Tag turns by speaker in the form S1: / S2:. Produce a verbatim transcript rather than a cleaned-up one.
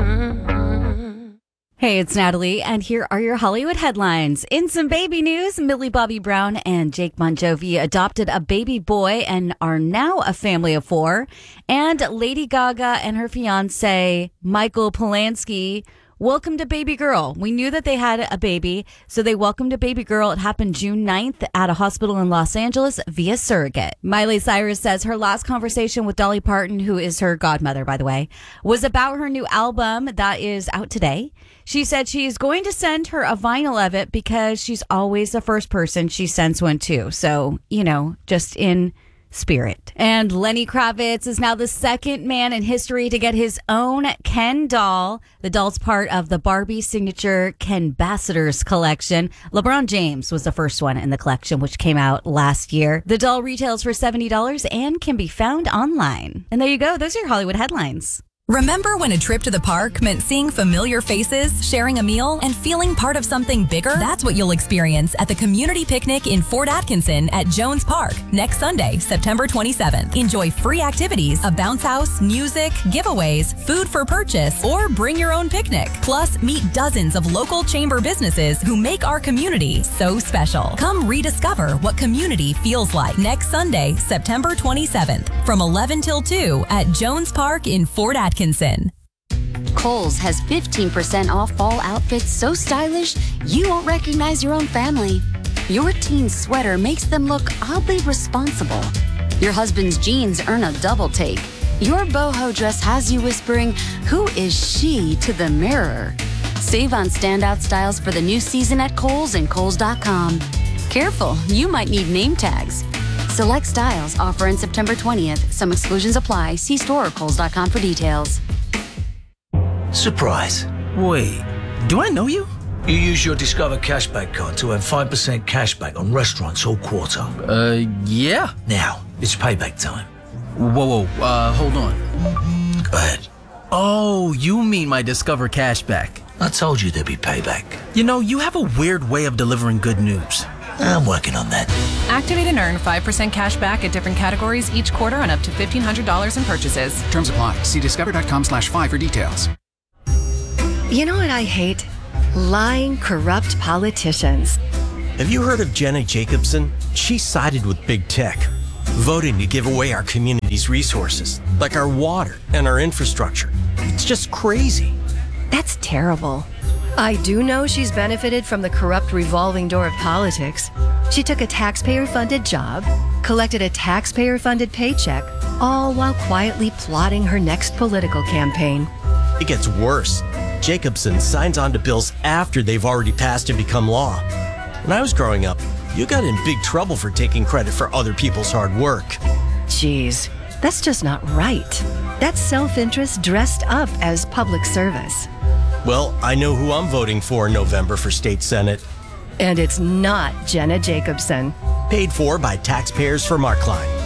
S1: Hey, it's Natalie, and here are your Hollywood headlines. In some baby news, Millie Bobby Brown and Jake Bon Jovi adopted a baby boy and are now a family of four. And Lady Gaga and her fiancé, Michael Polanski, welcomed a baby girl. We knew that they had a baby, so they welcomed a baby girl. It happened June ninth at a hospital in Los Angeles via surrogate. Miley Cyrus says her last conversation with Dolly Parton, who is her godmother, by the way, was about her new album that is out today. She said she's going to send her a vinyl of it because she's always the first person she sends one to. So, you know, just in spirit. And Lenny Kravitz is now the second man in history to get his own Ken doll. The doll's part of the Barbie signature Kenbassadors collection. LeBron James was the first one in the collection, which came out last year. The doll retails for seventy dollars and can be found online. And there you go. Those are your Hollywood headlines.
S2: Remember when a trip to the park meant seeing familiar faces, sharing a meal, and feeling part of something bigger? That's what you'll experience at the Community Picnic in Fort Atkinson at Jones Park next Sunday, September twenty-seventh. Enjoy free activities, a bounce house, music, giveaways, food for purchase, or bring your own picnic. Plus, meet dozens of local chamber businesses who make our community so special. Come rediscover what community feels like next Sunday, September twenty-seventh, from eleven till two at Jones Park in Fort Atkinson.
S3: Kohl's has fifteen percent off fall outfits so stylish you won't recognize your own family. Your teen's sweater makes them look oddly responsible. Your husband's jeans earn a double take. Your boho dress has you whispering, "Who is she?" to the mirror. Save on standout styles for the new season at Kohl's and Kohl's dot com. Careful, you might need name tags. Select styles offer in September twentieth. Some exclusions apply. See store or Kohl's dot com for details.
S4: Surprise.
S5: Wait, do I know you?
S4: You use your Discover Cashback card to earn five percent cashback on restaurants all quarter.
S5: Uh, yeah.
S4: Now, it's payback time.
S5: Whoa, whoa, uh, hold on.
S4: Go ahead.
S5: Oh, you mean my Discover Cashback.
S4: I told you there'd be payback.
S5: You know, you have a weird way of delivering good news.
S4: I'm working on that.
S6: Activate and earn five percent cash back at different categories each quarter on up to fifteen hundred dollars in purchases.
S7: Terms apply. See discover.com slash five for details.
S8: You know what I hate? Lying, corrupt politicians.
S9: Have you heard of Jenna Jacobson? She sided with big tech, voting to give away our community's resources, like our water and our infrastructure. It's just crazy.
S8: That's terrible. I do know she's benefited from the corrupt revolving door of politics. She took a taxpayer-funded job, collected a taxpayer-funded paycheck, all while quietly plotting her next political campaign.
S9: It gets worse. Jacobson signs on to bills after they've already passed and become law. When I was growing up, you got in big trouble for taking credit for other people's hard work.
S8: Jeez, that's just not right. That's self-interest dressed up as public service.
S9: Well, I know who I'm voting for in November for state senate.
S8: And it's not Jenna Jacobson.
S9: Paid for by taxpayers for Mark Klein.